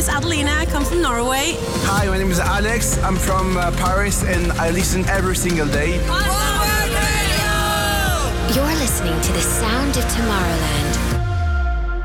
is Adelina, I come from Norway. Hi, my name is Alex. I'm from Paris and I listen every single day. You're listening to the sound of Tomorrowland